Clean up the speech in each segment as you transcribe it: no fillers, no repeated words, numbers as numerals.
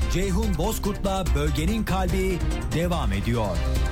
Ceyhun Bozkurt'la Bölgenin Kalbi devam ediyor.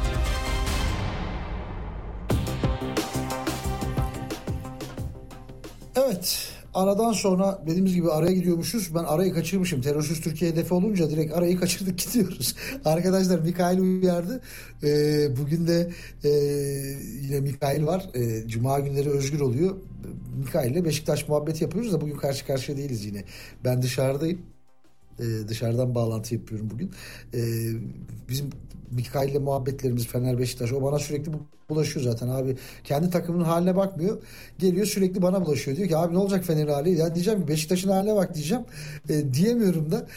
Evet, aradan sonra dediğimiz gibi araya gidiyormuşuz. Ben arayı kaçırmışım. Terörsüz Türkiye hedefi olunca direkt arayı kaçırdık, gidiyoruz. Arkadaşlar, Mikail uyardı. Bugün de yine Mikail var. Cuma günleri özgür oluyor. Mikail ile Beşiktaş muhabbeti yapıyoruz da bugün karşı karşıya değiliz yine. Ben dışarıdayım. Dışarıdan bağlantı yapıyorum bugün. Bizim Mikail'le muhabbetlerimiz Fener Beşiktaş, o bana sürekli bulaşıyor zaten abi. Kendi takımının haline bakmıyor. Geliyor sürekli bana bulaşıyor. Diyor ki abi ne olacak Fener'in hali? Ya diyeceğim ki Beşiktaş'ın haline bak diyeceğim. Diyemiyorum da.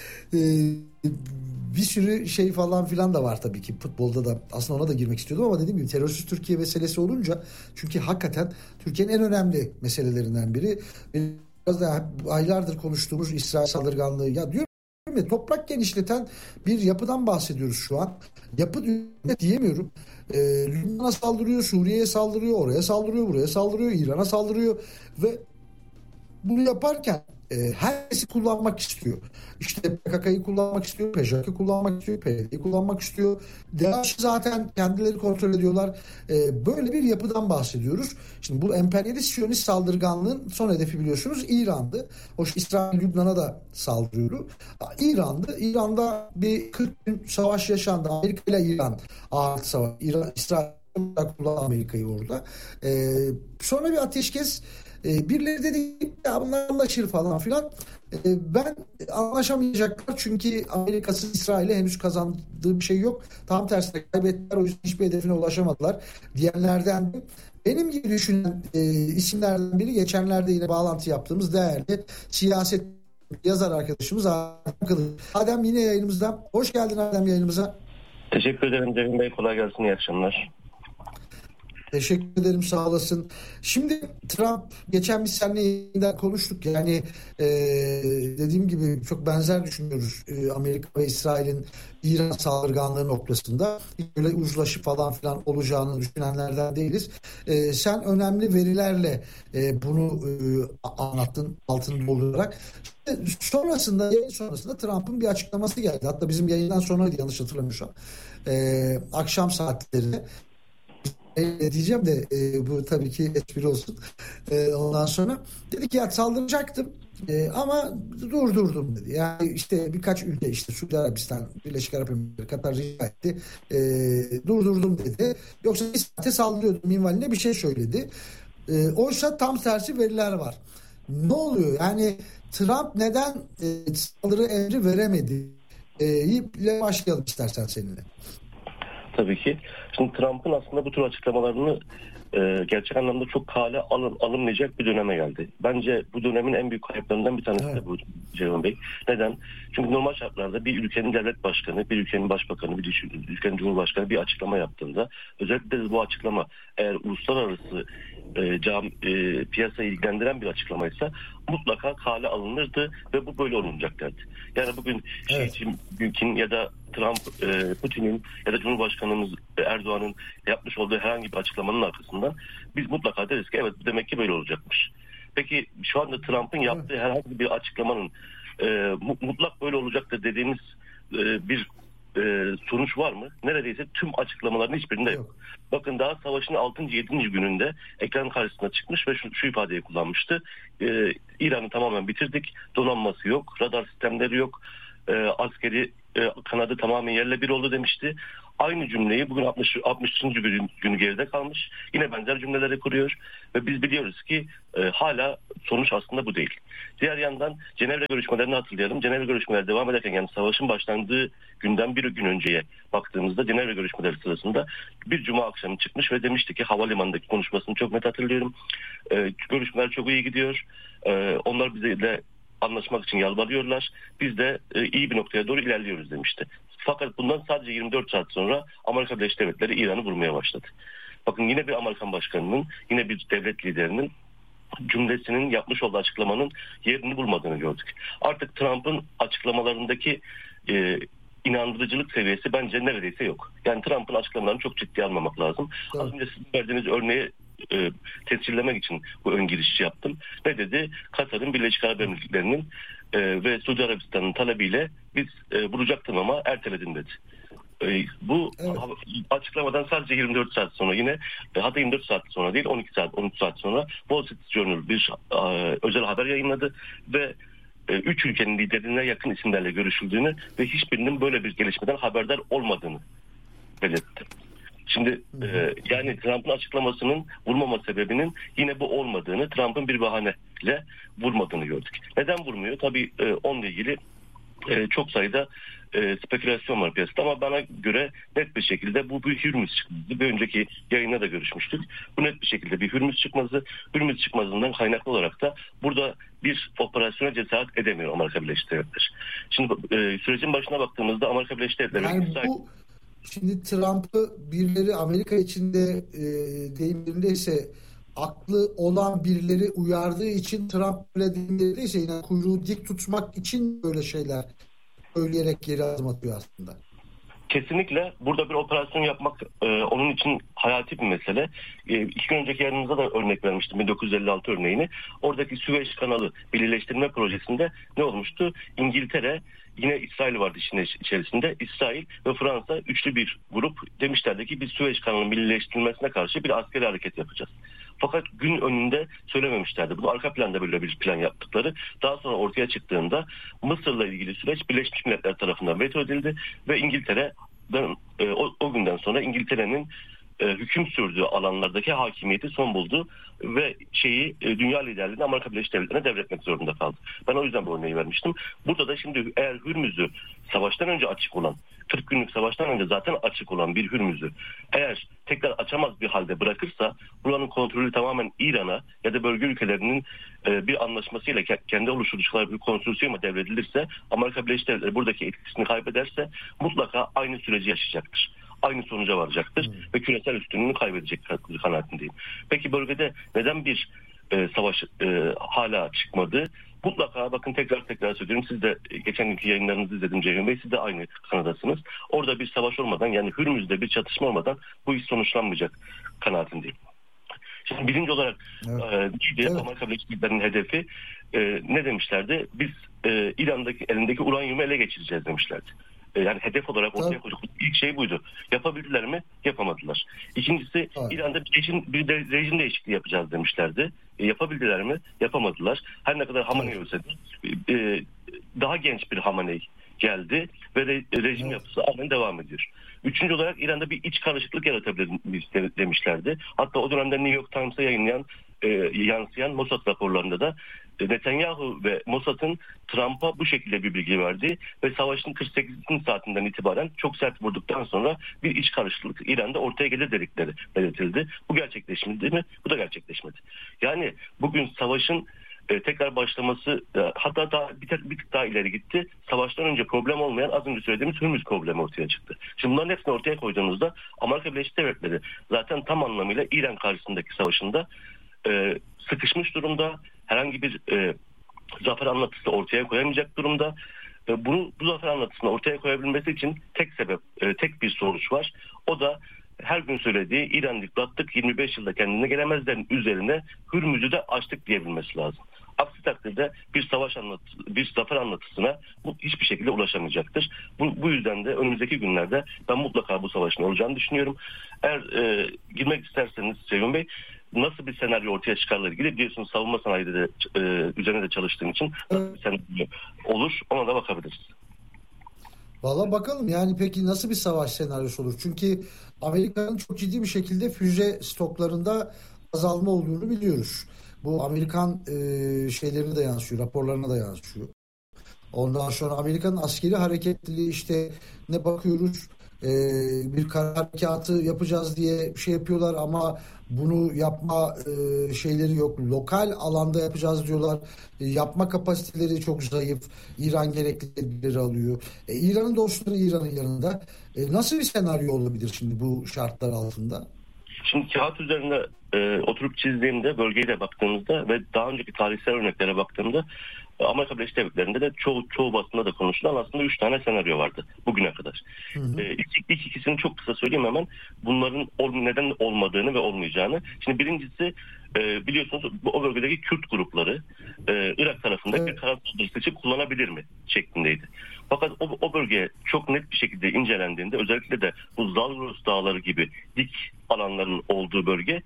Bir sürü şey falan filan da var tabii ki futbolda da. Aslında ona da girmek istiyordum ama dediğim gibi terörsüz Türkiye meselesi olunca, çünkü hakikaten Türkiye'nin en önemli meselelerinden biri. Biraz da aylardır konuştuğumuz İsrail saldırganlığı. Ya diyorum ya, toprak genişleten bir yapıdan bahsediyoruz şu an. Yapı diyemiyorum. Lübnan'a saldırıyor, Suriye'ye saldırıyor, oraya saldırıyor, buraya saldırıyor, İran'a saldırıyor ve bunu yaparken herkesi kullanmak istiyor. İşte PKK'yı kullanmak istiyor, PJK'yı kullanmak istiyor, PYD'yi kullanmak istiyor. DAEŞ'i zaten kendileri kontrol ediyorlar. Böyle bir yapıdan bahsediyoruz. Şimdi bu emperyalist Siyonist saldırganlığın son hedefi biliyorsunuz İran'dı. İsrail Lübnan'a da saldırıyordu. İran'dı. İran'da bir 40 gün savaş yaşandı. Amerika ile İran ağır savaş. İsrail kullanan Amerika'yı orada. Sonra bir ateşkes. Birileri dedi ya bunlar anlaşır falan filan. Ben anlaşamayacaklar çünkü Amerika'sız İsrail'e henüz kazandığı bir şey yok. Tam tersine kaybettiler, o yüzden hiçbir hedefine ulaşamadılar diyenlerden. Benim gibi düşünen isimlerden biri, geçenlerde yine bağlantı yaptığımız değerli siyaset yazar arkadaşımız Adem Kılıç. Adem yine yayınımızda. Hoş geldin Adem yayınımıza. Teşekkür ederim Ceyhun Bey. Kolay gelsin. İyi akşamlar. Teşekkür ederim, sağ olasın. Şimdi Trump, geçen biz seninle yayında konuştuk. Yani dediğim gibi çok benzer düşünüyoruz Amerika ve İsrail'in İran saldırganlığı noktasında. Böyle uzlaşı falan filan olacağını düşünenlerden değiliz. Sen önemli verilerle bunu anlattın altını doldurarak. Yayın sonrasında Trump'ın bir açıklaması geldi. Hatta bizim yayından sonraydı yanlış hatırlamıyorsam. Akşam saatlerinde. Diyeceğim de bu tabii ki espri olsun. Ondan sonra dedi ki ya saldıracaktım ama durdurdum dedi. Yani işte birkaç ülke, işte Suudi Arabistan, Birleşik Arap Emirlikleri, Katar rica etti. Durdurdum dedi. Yoksa bir saate saldırıyordum minvaline bir şey söyledi. Oysa tam tersi veriler var. Ne oluyor? Yani Trump neden saldırı emri veremedi? İple başlayalım istersen seninle. Tabii ki. Şimdi Trump'ın aslında bu tür açıklamalarını gerçek anlamda çok kale alınmayacak bir döneme geldi. Bence bu dönemin en büyük kayıplarından bir tanesi de bu Ceyhun Bey. Neden? Çünkü normal şartlarda bir ülkenin devlet başkanı, bir ülkenin başbakanı, bir ülkenin cumhurbaşkanı bir açıklama yaptığında, özellikle de bu açıklama eğer uluslararası piyasayı ilgilendiren bir açıklamaysa mutlaka kale alınırdı ve bu böyle olunacak derdi. Yani bugün Xi Jinping'in ya da Putin'in ya da Cumhurbaşkanımız Erdoğan'ın yapmış olduğu herhangi bir açıklamanın arkasından biz mutlaka deriz ki evet demek ki böyle olacakmış. Peki şu anda Trump'ın yaptığı herhangi bir açıklamanın mutlak böyle olacaktır dediğimiz bir sonuç var mı? Neredeyse tüm açıklamaların hiçbirinde yok. Bakın daha savaşın 6. 7. gününde ekran karşısına çıkmış ve şu ifadeyi kullanmıştı. İran'ı tamamen bitirdik. Donanması yok. Radar sistemleri yok. Askeri kanadı tamamen yerle bir oldu demişti. Aynı cümleyi bugün 60. günü geride kalmış. Yine benzer cümleleri kuruyor. Ve biz biliyoruz ki hala sonuç aslında bu değil. Diğer yandan Cenevre görüşmelerini hatırlayalım. Cenevre görüşmeleri devam ederken, yani savaşın başlandığı günden bir gün önceye baktığımızda Cenevre görüşmeleri sırasında bir cuma akşamı çıkmış ve demişti ki, havalimanındaki konuşmasını çok net hatırlıyorum. Görüşmeler çok iyi gidiyor. Onlar bize de anlaşmak için yalvarıyorlar. Biz de iyi bir noktaya doğru ilerliyoruz demişti. Fakat bundan sadece 24 saat sonra Amerika Birleşik Devletleri İran'ı vurmaya başladı. Bakın yine bir Amerikan başkanının, yine bir devlet liderinin cümlesinin, yapmış olduğu açıklamanın yerini bulmadığını gördük. Artık Trump'ın açıklamalarındaki inandırıcılık seviyesi bence neredeyse yok. Yani Trump'ın açıklamalarını çok ciddiye almamak lazım. Evet. Az önce sizin verdiğiniz örneği tescillemek için bu ön girişi yaptım. Ne dedi? Katar'ın, Birleşik Arap Emirlikleri'nin ve Suudi Arabistan'ın talebiyle biz vuracaktım ama erteledim dedi. Bu açıklamadan sadece 24 saat sonra yine hatta 24 saat sonra değil 12 saat 13 saat sonra Wall Street Journal bir özel haber yayınladı ve 3 ülkenin liderine yakın isimlerle görüşüldüğünü ve hiçbirinin böyle bir gelişmeden haberdar olmadığını belirtti. Şimdi yani Trump'ın açıklamasının vurmama sebebinin yine bu olmadığını, Trump'ın bir bahaneyle vurmadığını gördük. Neden vurmuyor? Tabii onunla ilgili çok sayıda spekülasyon var piyasada ama bana göre net bir şekilde bu bir Hürmüz çıkmazı. Bir önceki yayında da görüşmüştük. Bu net bir şekilde bir Hürmüz çıkmazı. Hürmüz çıkmazından kaynaklı olarak da burada bir operasyona cesaret edemiyor Amerika Birleşik Devletleri. Şimdi sürecin başına baktığımızda Amerika Birleşik Devletleri... Yani bu şimdi Trump'ı birileri Amerika içinde deyimlerindeyse aklı olan birileri uyardığı için Trump bile deyimlerindeyse yine kuyruğu dik tutmak için böyle şeyler söyleyerek geri adım atıyor aslında. Kesinlikle burada bir operasyon yapmak onun için hayati bir mesele. 2 gün önceki yayınımızda da örnek vermiştim 1956 örneğini. Oradaki Süveyş Kanalı birleştirme projesinde ne olmuştu? İngiltere, yine İsrail vardı işin içerisinde. İsrail ve Fransa üçlü bir grup demişlerdi ki biz Süveyş Kanalı'nın birleştirilmesine karşı bir askeri hareket yapacağız. Fakat gün önünde söylememişlerdi. Bunu arka planda böyle bir plan yaptıkları. Daha sonra ortaya çıktığında Mısır'la ilgili süreç Birleşmiş Milletler tarafından veto edildi ve İngiltere o günden sonra İngiltere'nin hüküm sürdüğü alanlardaki hakimiyeti son buldu ve dünya liderliğini Amerika Birleşik Devletleri'ne devretmek zorunda kaldı. Ben o yüzden bu örneği vermiştim. Burada da şimdi eğer Hürmüz'ü savaştan önce açık olan, 40 günlük savaştan önce zaten açık olan bir Hürmüz'ü eğer tekrar açamaz bir halde bırakırsa buranın kontrolü tamamen İran'a ya da bölge ülkelerinin bir anlaşmasıyla kendi oluşturdukları bir konsorsiyuma devredilirse Amerika Birleşik Devletleri buradaki etkisini kaybederse mutlaka aynı süreci yaşayacaktır. Aynı sonuca varacaktır ve küresel üstünlüğünü kaybedecek kanaatindeyim. Peki bölgede neden bir savaş hala çıkmadı? Mutlaka bakın tekrar söylüyorum. Siz de geçen günkü yayınlarınızı izledim Ceyhun Bey. Siz de aynı kanadasınız. Orada bir savaş olmadan yani Hürmüz'de bir çatışma olmadan bu iş sonuçlanmayacak kanaatindeyim. Şimdi birinci olarak Amerika Birleşik Devletleri'nin hedefi ne demişlerdi? Biz İran'daki elindeki uranyumu ele geçireceğiz demişlerdi. Yani hedef olarak ortaya koyduk. İlk şey buydu. Yapabildiler mi? Yapamadılar. İkincisi İran'da bir rejim değişikliği yapacağız demişlerdi. Yapabildiler mi? Yapamadılar. Her ne kadar Hamaney ölse de daha genç bir Hamaney geldi ve rejim yapısı aynen devam ediyor. Üçüncü olarak İran'da bir iç karışıklık yaratabilir demişlerdi. Hatta o dönemde New York Times'a yansıyan Mossad raporlarında da Netanyahu ve Mossad'ın Trump'a bu şekilde bir bilgi verdi ve savaşın 48. saatinden itibaren çok sert vurduktan sonra bir iç karışıklık İran'da ortaya gelir dedikleri belirtildi. Bu gerçekleşmedi mi? Bu da gerçekleşmedi. Yani bugün savaşın tekrar başlaması hatta bir tık daha ileri gitti. Savaştan önce problem olmayan az önce söylediğimiz Hürmüz problemi ortaya çıktı. Şimdi bunların hepsini ortaya koyduğunuzda Amerika Birleşik Devletleri zaten tam anlamıyla İran karşısındaki savaşında sıkışmış durumda. Herhangi bir zafer anlatısı ortaya koyamayacak durumda. Bu zafer anlatısını ortaya koyabilmesi için tek bir sonuç var. O da her gün söylediği İran yıprattık 25 yılda kendine gelemezlerin üzerine Hürmüz'ü de açtık diyebilmesi lazım. Aksi takdirde bir zafer anlatısına bu hiçbir şekilde ulaşamayacaktır. Bu yüzden de önümüzdeki günlerde ben mutlaka bu savaşın olacağını düşünüyorum. Eğer girmek isterseniz Ceyhun Bey nasıl bir senaryo ortaya çıkarlar ilgili biliyorsunuz savunma sanayide de üzerine de çalıştığım için nasıl bir senaryo olur ona da bakabiliriz. Valla bakalım yani peki nasıl bir savaş senaryosu olur? Çünkü Amerika'nın çok ciddi bir şekilde füze stoklarında azalma olduğunu biliyoruz. Bu Amerikan şeylerine de yansıyor, raporlarına da yansıyor. Ondan sonra Amerika'nın askeri hareketliliği işte ne bakıyoruz bir kara harekatı yapacağız diye bir şey yapıyorlar ama bunu yapma şeyleri yok. Lokal alanda yapacağız diyorlar. Yapma kapasiteleri çok zayıf. İran gereklileri alıyor. İran'ın dostları İran'ın yanında. Nasıl bir senaryo olabilir şimdi bu şartlar altında? Şimdi kağıt üzerinde oturup çizdiğimde bölgeye de baktığımızda ve daha önceki tarihsel örneklere baktığımda Amerika Birleşik Devletleri'nde de çoğu basında da konuşulan aslında 3 tane senaryo vardı bugüne kadar. İlk ikisini çok kısa söyleyeyim hemen. Bunların neden olmadığını ve olmayacağını. Şimdi birincisi, biliyorsunuz o bölgedeki Kürt grupları Irak tarafındaki bir karar saldırısı için kullanabilir mi şeklindeydi. Fakat o bölge çok net bir şekilde incelendiğinde, özellikle de bu Zagros Dağları gibi dik alanların olduğu bölge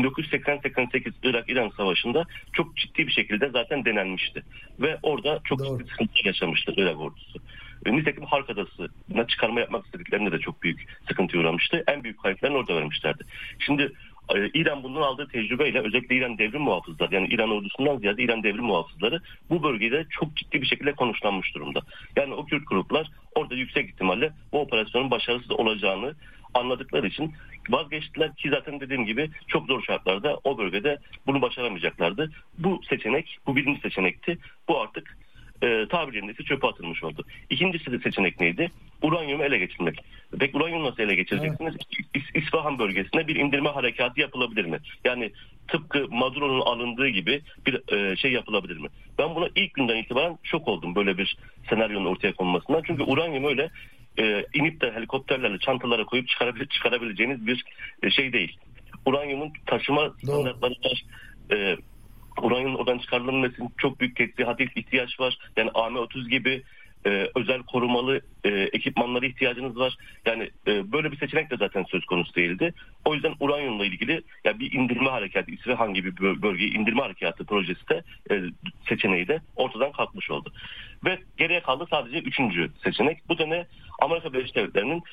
1980-88 Irak-İran Savaşı'nda çok ciddi bir şekilde zaten denenmişti. Ve orada çok ciddi sıkıntı yaşamıştı Irak ordusu. Nitekim Hark Adası'na çıkarma yapmak istediklerinde de çok büyük sıkıntıya uğramıştı. En büyük kayıplarını orada vermişlerdi. Şimdi İran bundan aldığı tecrübeyle, özellikle İran devrim muhafızları, yani İran ordusundan ziyade İran devrim muhafızları bu bölgede çok ciddi bir şekilde konuşlanmış durumda. Yani o Kürt gruplar orada yüksek ihtimalle bu operasyonun başarısız olacağını anladıkları için vazgeçtiler ki zaten dediğim gibi çok zor şartlarda o bölgede bunu başaramayacaklardı. Bu seçenek, bu birinci seçenekti. Bu artık tabiri caizse çöpe atılmış oldu. İkincisi de seçenek neydi? Uranyumu ele geçirmek. Peki uranyumu nasıl ele geçireceksiniz? Evet. İsfahan bölgesine bir indirme harekatı yapılabilir mi? Yani tıpkı Maduro'nun alındığı gibi bir şey yapılabilir mi? Ben buna ilk günden itibaren şok oldum, böyle bir senaryonun ortaya konmasından. Çünkü uranyum öyle inip de helikopterlerle çantalara koyup çıkarabileceğiniz bir şey değil. Uranyumun taşıma standartları var. Uranyumun oradan çıkarılması için çok büyük teçhizata ihtiyaç var. Yani AM-30 gibi özel korumalı ekipmanlara ihtiyacınız var. Yani böyle bir seçenek de zaten söz konusu değildi. O yüzden uranyumla ilgili yani bir indirme harekatı, İsfahan gibi bir bölgeyi indirme harekatı projesi de seçeneği de ortadan kalkmış oldu. Ve geriye kaldı sadece üçüncü seçenek. Bu da ne? Amerika Birleşik Devletleri'nin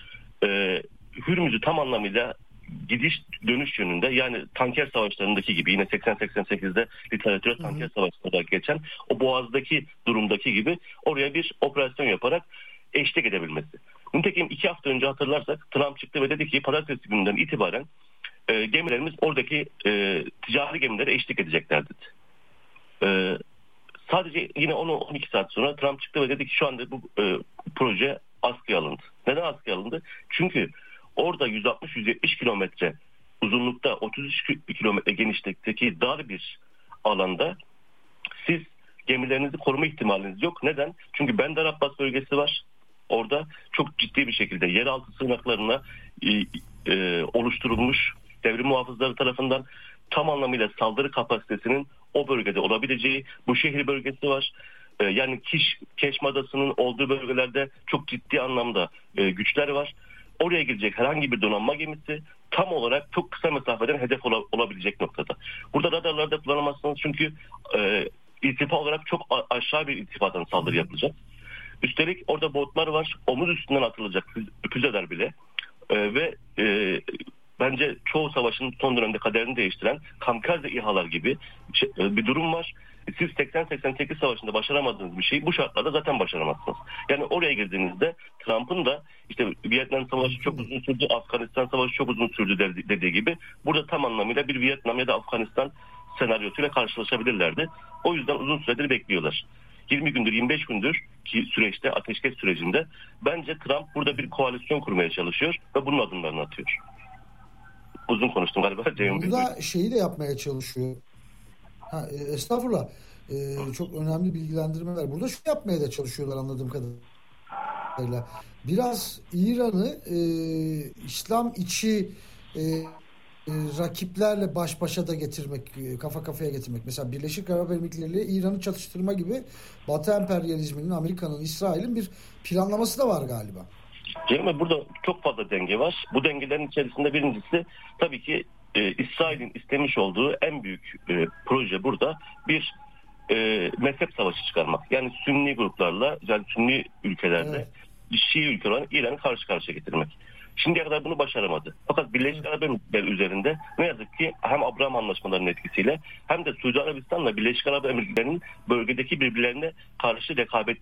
Hürmüz'ü tam anlamıyla gidiş dönüş yönünde, yani tanker savaşlarındaki gibi, yine 80-88'de literatüre tanker savaşları olarak geçen o Boğaz'daki durumdaki gibi oraya bir operasyon yaparak eşlik edebilmesi. Nitekim 2 hafta önce hatırlarsak Trump çıktı ve dedi ki pazartesi gününden itibaren gemilerimiz oradaki ticari gemilere eşlik edecekler dedi. Sadece yine 10-12 saat sonra Trump çıktı ve dedi ki şu anda bu proje askıya alındı. Neden askıya alındı? Çünkü orada 160-170 kilometre uzunlukta, 33 kilometre genişlikteki dar bir alanda siz gemilerinizi koruma ihtimaliniz yok. Neden? Çünkü Bender Abbas bölgesi var. Orada çok ciddi bir şekilde yeraltı sığınaklarına oluşturulmuş devrim muhafızları tarafından tam anlamıyla saldırı kapasitesinin o bölgede olabileceği, bu şehir bölgesi var. Yani Keşm Adası'nın olduğu bölgelerde çok ciddi anlamda güçler var. Oraya girecek herhangi bir donanma gemisi tam olarak çok kısa mesafeden hedef olabilecek noktada. Burada radarlarda kullanamazsınız çünkü irtifa olarak çok aşağı bir irtifadan saldırı yapılacak. Üstelik orada botlar var. Omuz üstünden atılacak füzeler bile. Ve bence çoğu savaşın son dönemde kaderini değiştiren kamikaze İHA'lar gibi bir durum var. Siz 80-88 savaşında başaramadığınız bir şeyi bu şartlarda zaten başaramazsınız. Yani oraya girdiğinizde Trump'ın da işte Vietnam Savaşı çok uzun sürdü, Afganistan Savaşı çok uzun sürdü dediği gibi burada tam anlamıyla bir Vietnam ya da Afganistan senaryosuyla karşılaşabilirlerdi. O yüzden uzun süredir bekliyorlar. 20 gündür, 25 gündür ki süreçte, ateşkes sürecinde bence Trump burada bir koalisyon kurmaya çalışıyor ve bunun adımlarını atıyor. Uzun konuştum galiba. Burada şeyi de yapmaya çalışıyor. Estağfurullah. Çok önemli bilgilendirmeler. Burada şu yapmaya da çalışıyorlar anladığım kadarıyla. Biraz İran'ı İslam içi rakiplerle baş başa da getirmek, kafa kafaya getirmek. Mesela Birleşik Arap Emirlikleri ile İran'ı çatıştırma gibi Batı emperyalizminin, Amerika'nın, İsrail'in bir planlaması da var galiba. Cem, burada çok fazla denge var. Bu dengelerin içerisinde birincisi tabii ki İsrail'in istemiş olduğu en büyük proje burada bir mezhep savaşı çıkarmak. Yani Sünni gruplarla, yani Sünni ülkelerde Şii ülke olan İran'ı karşı karşıya getirmek. Şimdiye kadar bunu başaramadı. Fakat Birleşik Arap Emirlikleri üzerinde ne yazık ki hem Abraham anlaşmalarının etkisiyle hem de Suudi Arabistan'la Birleşik Arap Emirlikleri'nin bölgedeki birbirlerine karşı rekabet